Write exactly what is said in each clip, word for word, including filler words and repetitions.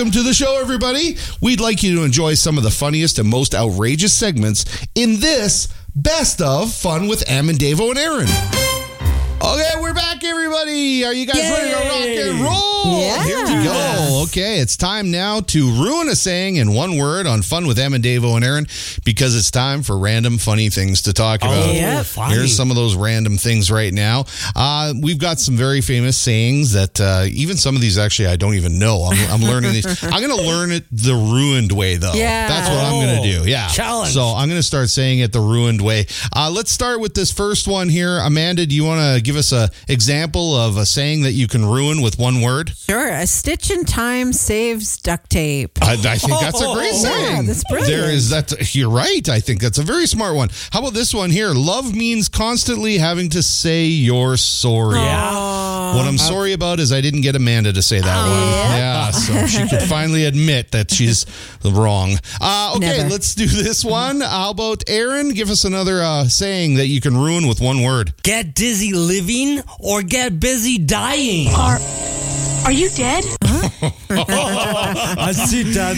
Welcome to the show, everybody. We'd like you to enjoy some of the funniest and most outrageous segments in this Best of Fun with Am and Davo and Aaron. Okay, we're back, everybody. Are you guys Yay. ready to rock and roll? Yeah. Here we go. Okay, it's time now to ruin a saying in one word on Fun with Am and Davo and Aaron, because it's time for random funny things to talk about. Oh, yeah, funny. Here's some of those random things right now. Uh, we've got some very famous sayings that uh, even some of these actually I don't even know. I'm, I'm learning these. I'm going to learn it the ruined way, though. Yeah. That's what I'm going to do. Yeah. Challenge. So I'm going to start saying it the ruined way. Uh, let's start with this first one here. Amanda, do you want to give us a example of a saying that you can ruin with one word? Sure. A stitch in time saves duct tape. I, I think that's a great Yeah, saying. that's brilliant. There is that. You're right. I think that's a very smart one. How about this one here? Love means constantly having to say you're sorry. Yeah. What I'm sorry about is I didn't get Amanda to say that one. Yeah, so she could finally admit that she's wrong. Uh, okay, Never. let's do this one. How about Aaron? Give us another uh, saying that you can ruin with one word. Get dizzy living or get busy dying. Are, are you dead? I see that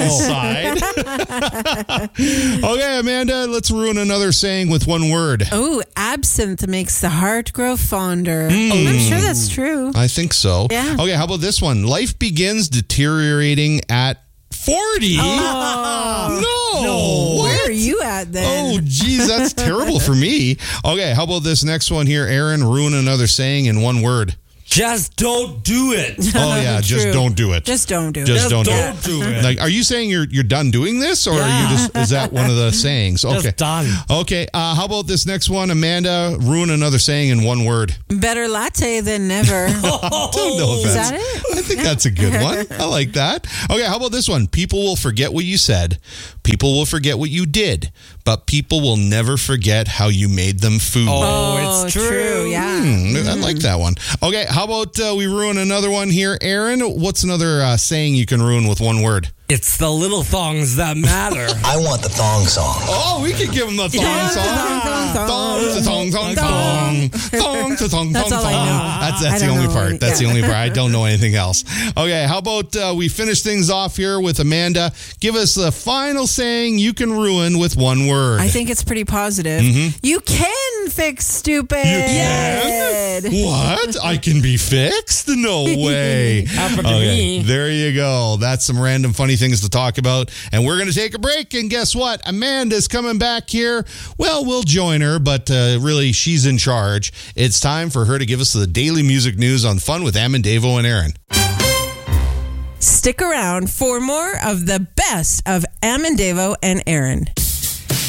Inside. Okay, Amanda, let's ruin another saying with one word. Oh, absinthe makes the heart grow fonder. I'm sure that's true. I think so. Yeah. Okay, how about this one? Life begins deteriorating at forty. Oh. No. No. Where are you at then? Oh, geez, that's terrible for me. Okay, how about this next one here? Aaron, ruin another saying in one word. Just don't do it. Oh, yeah, just True. don't do it. Just don't do it. Just Just don't, don't do it. do it. Like, are you saying you're you're done doing this, or are you just? Is that one of the sayings? Okay, Just done. Okay. Uh, how about this next one, Amanda? Ruin another saying in one word. Better latte than never. I don't know if Is that's. that it? I think that's a good one. I like that. Okay, how about this one? People will forget what you said. People will forget what you did, but people will never forget how you made them food. Oh, it's true. Yeah. Hmm, I like that one. Okay, how about uh, we ruin another one here? Aaron, what's another uh, saying you can ruin with one word? It's the little thongs that matter. I want the thong song. Oh, we could give him the thong Yeah. song. Thong, thong, Thong, thong, thong, thong. Thong, to thong, That's thong, all I thong. know. That's, that's I the don't only know part. any- That's yeah. the only part. I don't know anything else. Okay, how about uh, we finish things off here with Amanda? Give us the final saying you can ruin with one word. I think it's pretty positive. You can fix stupid. can? What? I can be fixed? No way. Happened to Okay, me. there you go. That's some random funny things to talk about. And we're going to take a break. And guess what? Amanda's coming back here. Well, we'll join her, but uh, really, she's in charge. It's time for her to give us the daily music news on Fun with Am and Davo and Aaron. Stick around for more of the best of Am and Davo and Aaron.